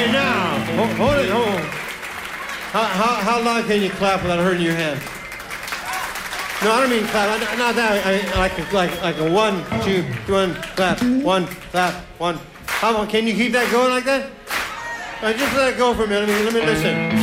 Okay, now, hold it. How long can you clap without hurting your hand? No, I don't mean clap. Not that. I mean, like a 1, 2, 1, clap, 1, clap, 1. How long? Can you keep that going like that? Just let it go for a minute. Let me listen.